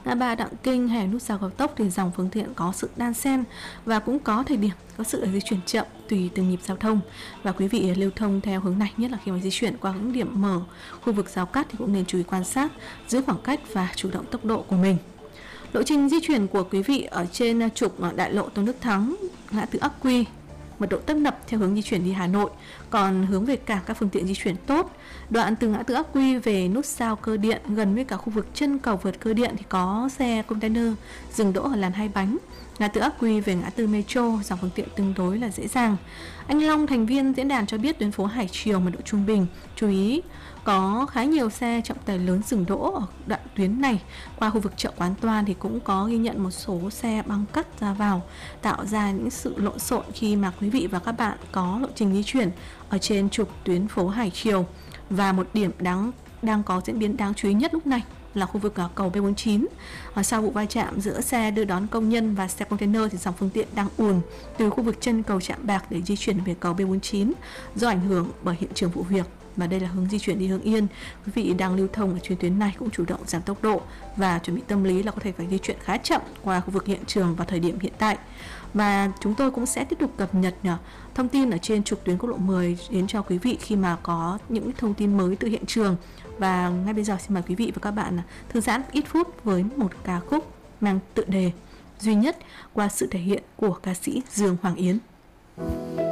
ngã ba Đặng Kinh hay nút giao cao tốc thì dòng phương tiện có sự đan xen và cũng có thời điểm có sự di chuyển chậm tùy từng nhịp giao thông. Và quý vị lưu thông theo hướng này, nhất là khi mà di chuyển qua những điểm mở, khu vực giao cắt thì cũng nên chú ý quan sát, giữ khoảng cách và chủ động tốc độ của mình. Lộ trình di chuyển của quý vị ở trên trục đại lộ Tôn Đức Thắng, ngã tư Ắc Quy, mật độ tấp nập theo hướng di chuyển đi Hà Nội, còn hướng về cảng các phương tiện di chuyển tốt. Đoạn từ ngã tư Ắc Quy về nút giao Cơ Điện gần với cả khu vực chân cầu vượt Cơ Điện thì có xe container dừng đỗ ở làn 2 bánh. Ngã tư Ắc Quy về ngã tư Metro, dòng phương tiện tương đối là dễ dàng. Anh Long, thành viên diễn đàn cho biết tuyến phố Hải Triều mật độ trung bình, chú ý có khá nhiều xe trọng tải lớn dừng đỗ ở đoạn tuyến này. Qua khu vực chợ Quán Toan thì cũng có ghi nhận một số xe băng cắt ra vào, tạo ra những sự lộn xộn khi mà quý vị và các bạn có lộ trình di chuyển ở trên trục tuyến phố Hải Triều. Và một điểm đang có diễn biến đáng chú ý nhất lúc này là khu vực cầu B49. Sau vụ va chạm giữa xe đưa đón công nhân và xe container thì dòng phương tiện đang ùn từ khu vực chân cầu Trạm Bạc để di chuyển về cầu B49 do ảnh hưởng bởi hiện trường vụ việc. Và đây là hướng di chuyển đi Hưng Yên. Quý vị đang lưu thông ở trên tuyến này cũng chủ động giảm tốc độ và chuẩn bị tâm lý là có thể phải di chuyển khá chậm qua khu vực hiện trường vào thời điểm hiện tại. Và chúng tôi cũng sẽ tiếp tục cập nhật thông tin ở trên trục tuyến quốc lộ 10 đến cho quý vị khi mà có những thông tin mới từ hiện trường. Và ngay bây giờ xin mời quý vị và các bạn thư giãn ít phút với một ca khúc mang tựa đề Duy Nhất qua sự thể hiện của ca sĩ Dương Hoàng Yến.